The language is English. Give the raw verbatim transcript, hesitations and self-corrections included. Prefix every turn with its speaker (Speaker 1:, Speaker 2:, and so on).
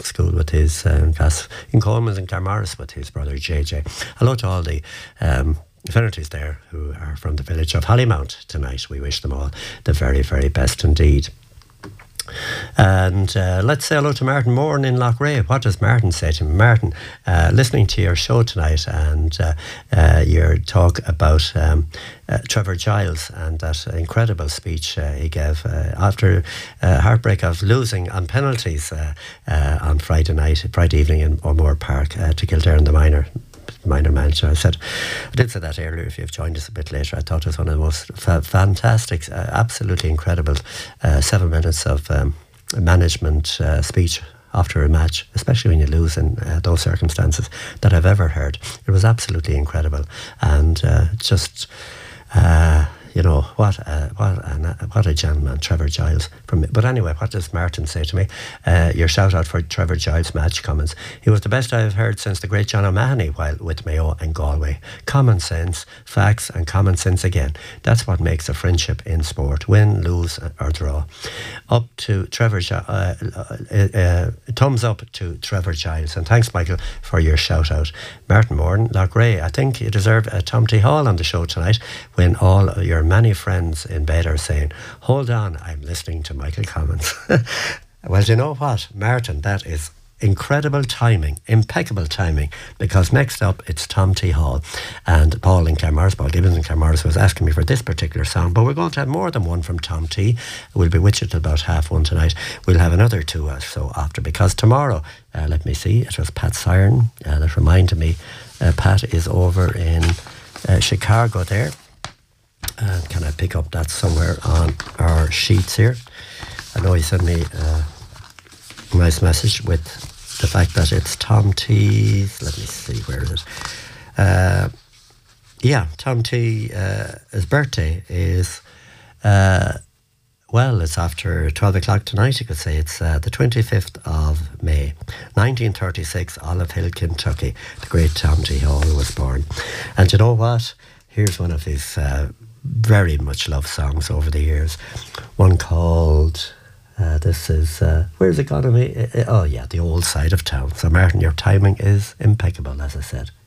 Speaker 1: school with his um, class in Coleman's and Claremorris with his brother J J. Hello to all the um, affinities there who are from the village of Hollymount tonight. We wish them all the very, very best indeed. And uh, let's say hello to Martin Moran in Loughrea. What does Martin say to me? Martin, uh, listening to your show tonight and uh, uh, your talk about um, uh, Trevor Giles and that incredible speech uh, he gave uh, after uh, heartbreak of losing on penalties uh, uh, on Friday night, Friday evening in O'Moore Park uh, to Kildare and the Minor. minor manager. I said, I did say that earlier. If you've joined us a bit later, I thought it was one of the most fa- fantastic, uh, absolutely incredible uh, seven minutes of um, management uh, speech after a match, especially when you lose in uh, those circumstances, that I've ever heard. It was absolutely incredible, and uh, just. Uh, You know, what a, what, a, what a gentleman, Trevor Giles. From, but anyway, what does Martin say to me? Uh, your shout out for Trevor Giles' match comments. He was the best I've heard since the great John O'Mahony while with Mayo and Galway. Common sense, facts and common sense again. That's what makes a friendship in sport. Win, lose or draw. Up to Trevor, uh, uh, uh, thumbs up to Trevor Giles. And thanks, Michael, for your shout out. Martin Moran, Loughrea, I think you deserve a Tom T. Hall on the show tonight when all your many friends in bed are saying, hold on, I'm listening to Michael Collins. Well, you know what, Martin, that is incredible timing, impeccable timing, because next up it's Tom T. Hall and Paul in Claremorris, Paul Gibbons in Claremorris was asking me for this particular song, but we're going to have more than one from Tom T. We'll be with you till about half one tonight. We'll have another two or so after, because tomorrow, uh, let me see, it was Pat Siren uh, that reminded me, uh, Pat is over in uh, Chicago there. Uh, can I pick up that somewhere on our sheets here? I know he sent me uh, a nice message with the fact that it's Tom T's. Let me see, where is it? Uh, yeah, Tom T. Uh, his birthday is, uh, well, it's after twelve o'clock tonight. You could say it's uh, the twenty-fifth of May, nineteen thirty-six, Olive Hill, Kentucky. The great Tom T. Hall was born. And you know what? Here's one of his uh, very much loved songs over the years. One called, uh, this is, uh, where's it gone to me? Uh, oh yeah, The Old Side of Town. So Martin, your timing is impeccable, as I said.